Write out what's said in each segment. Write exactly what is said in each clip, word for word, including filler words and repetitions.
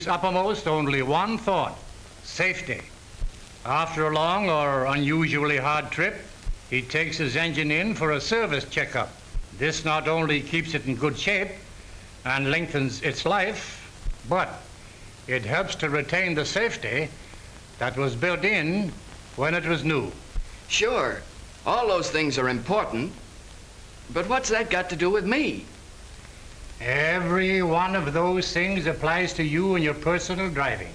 uppermost only one thought: safety. After a long or unusually hard trip, he takes his engine in for a service checkup. This not only keeps it in good shape and lengthens its life, but it helps to retain the safety that was built in when it was new. Sure, all those things are important, but what's that got to do with me? Every one of those things applies to you in your personal driving.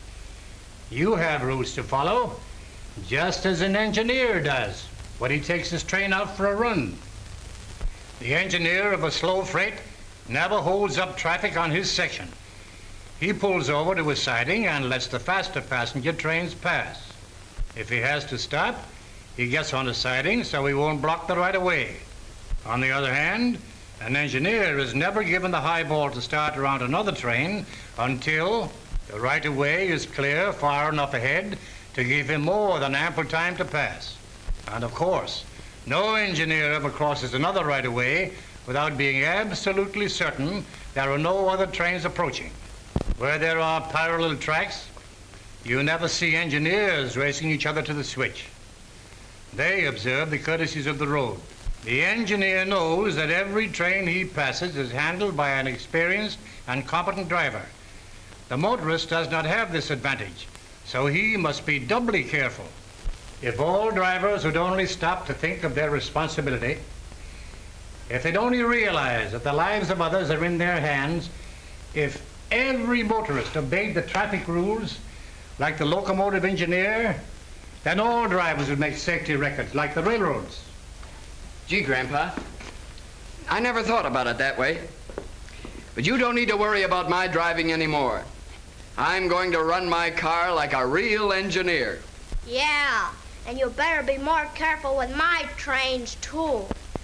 You have rules to follow, just as an engineer does when he takes his train out for a run. The engineer of a slow freight never holds up traffic on his section. He pulls over to a siding and lets the faster passenger trains pass. If he has to stop, he gets on the siding so he won't block the right-of-way. On the other hand, an engineer is never given the high ball to start around another train until the right-of-way is clear far enough ahead to give him more than ample time to pass. And of course, no engineer ever crosses another right-of-way without being absolutely certain there are no other trains approaching. Where there are parallel tracks, you never see engineers racing each other to the switch. They observe the courtesies of the road. The engineer knows that every train he passes is handled by an experienced and competent driver. The motorist does not have this advantage, so he must be doubly careful. If all drivers would only stop to think of their responsibility, if they'd only realize that the lives of others are in their hands, if every motorist obeyed the traffic rules like the locomotive engineer, then all drivers would make safety records like the railroads. Gee, Grandpa, I never thought about it that way. But you don't need to worry about my driving anymore. I'm going to run my car like a real engineer. Yeah, and you better be more careful with my trains, too.